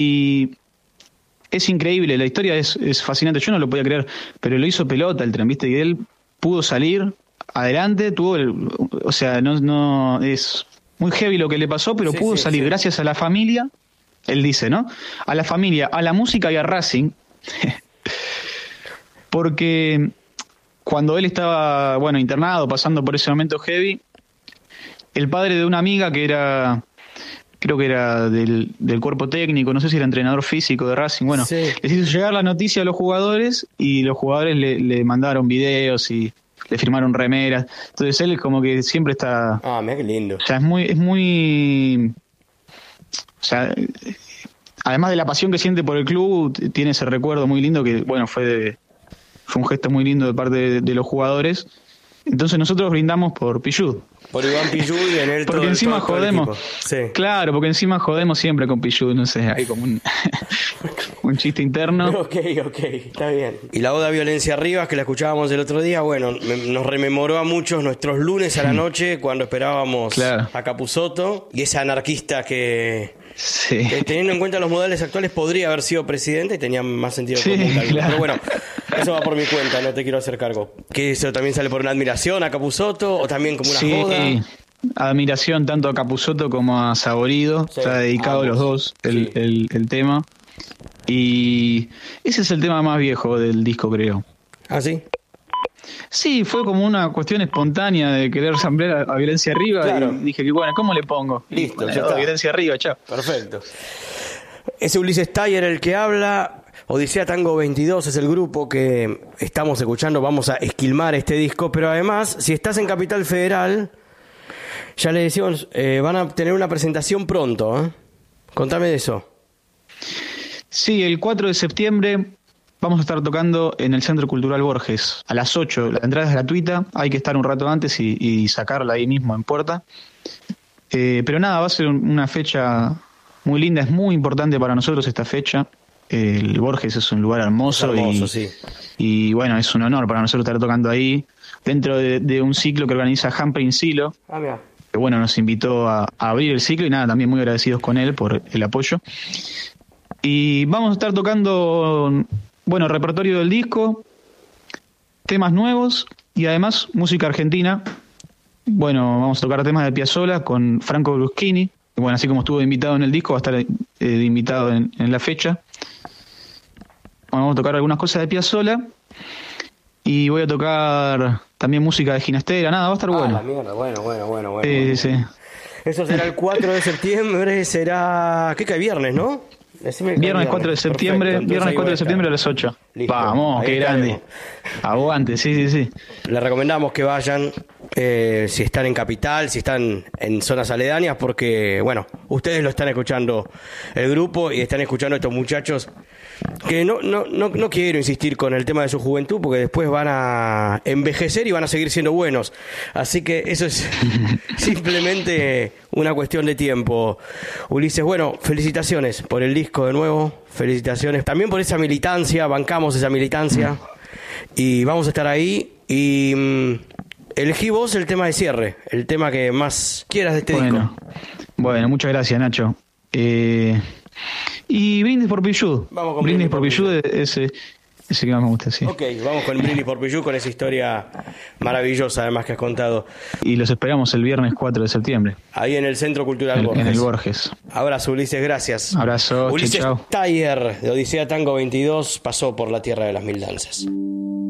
y es increíble, la historia es fascinante, yo no lo podía creer, pero lo hizo pelota el tren, ¿viste? Y él pudo salir adelante, o sea, no es muy heavy lo que le pasó, pero pudo salir gracias a la familia, él dice, ¿no? A la familia, a la música y a Racing, porque cuando él estaba, bueno, internado, pasando por ese momento heavy, el padre de una amiga que era, creo que era del cuerpo técnico, no sé si era entrenador físico de Racing, bueno, les hizo llegar la noticia a los jugadores y los jugadores le mandaron videos y le firmaron remeras. Entonces él como que siempre está... Ah, mira qué lindo. O sea, es muy... O sea, además de la pasión que siente por el club, tiene ese recuerdo muy lindo que, bueno, fue un gesto muy lindo de parte de los jugadores. Entonces nosotros brindamos por Pichud. Por Iván Pichud y en él porque encima todo jodemos. Sí. Claro, porque encima jodemos siempre con Pichud, no sé, hay como un chiste interno. Ok, está bien. Y la oda a Violencia Rivas, que la escuchábamos el otro día, bueno, nos rememoró a muchos nuestros lunes a la noche cuando esperábamos a Capusotto y ese anarquista que teniendo en cuenta los modales actuales podría haber sido presidente y tenía más sentido común. Claro. Pero bueno, eso va por mi cuenta, no te quiero hacer cargo. ¿Que eso también sale por una admiración a Capusotto o también como una joda? Admiración tanto a Capusotto como a Saborido, está dedicado a los dos el tema. Y ese es el tema más viejo del disco, creo. ¿Ah, sí? Sí, fue como una cuestión espontánea de querer samplear a Violencia Arriba. Claro. Y dije que bueno, ¿cómo le pongo? Listo, bueno, ya está. Violencia Arriba, chao. Perfecto. Ese Ulises Taller el que habla. Odisea Tango 22 es el grupo que estamos escuchando. Vamos a esquilmar este disco, pero además, si estás en Capital Federal, ya le decimos, van a tener una presentación pronto, ¿eh? Contame de eso. Sí, el 4 de septiembre vamos a estar tocando en el Centro Cultural Borges a las 8. La entrada es gratuita, hay que estar un rato antes y sacarla ahí mismo en puerta. Pero nada, va a ser una fecha muy linda, es muy importante para nosotros esta fecha. El Borges es un lugar hermoso, y bueno, es un honor para nosotros estar tocando ahí dentro de un ciclo que organiza Humphrey Silo, que bueno, nos invitó a abrir el ciclo y nada, también muy agradecidos con él por el apoyo. Y vamos a estar tocando, bueno, repertorio del disco, temas nuevos y además música argentina. Bueno, vamos a tocar temas de Piazzolla con Franco Bruschini. Bueno, así como estuvo invitado en el disco, va a estar invitado en la fecha. Bueno, vamos a tocar algunas cosas de Piazzolla y voy a tocar también música de Ginastera. Nada, va a estar bueno. La mierda. Bueno. Sí. Eso será el 4 de septiembre, será... ¿Qué cae? Viernes, ¿no? Viernes 4 de septiembre, perfecto, viernes 4 de septiembre a las 8. Listo. Vamos, qué grande. Aguante, sí. Les recomendamos que vayan, si están en Capital, si están en zonas aledañas, porque, bueno, ustedes lo están escuchando el grupo y están escuchando a estos muchachos que no quiero insistir con el tema de su juventud, porque después van a envejecer y van a seguir siendo buenos. Así que eso es simplemente una cuestión de tiempo. Ulises, bueno, felicitaciones por el disco de nuevo, felicitaciones también por esa militancia, bancamos esa militancia y vamos a estar ahí. Y elegí vos el tema de cierre, el tema que más quieras de este disco. Bueno, muchas gracias, Nacho. Y Brindis por Pichud. Vamos con Brindis por Pichud, ese que más me gusta, sí. Ok, vamos con Brindis por Pichud, con esa historia maravillosa además que has contado. Y los esperamos el viernes 4 de septiembre. Ahí en el Centro Cultural Borges. En el Borges. Abrazo, Ulises, gracias. Abrazo, Ulises chao. Taller, de Odisea Tango 22, pasó por la Tierra de las Mil Danzas.